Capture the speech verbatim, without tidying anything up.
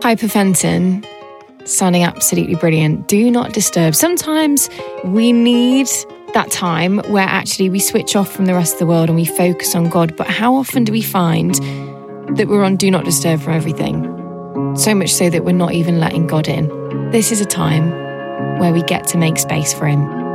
Hyperventing, sounding absolutely brilliant. Do not disturb. Sometimes we need that time where actually we switch off from the rest of the world and we focus on God. But how often do we find that we're on do not disturb from everything? So much so that we're not even letting God in. This is a time where we get to make space for him.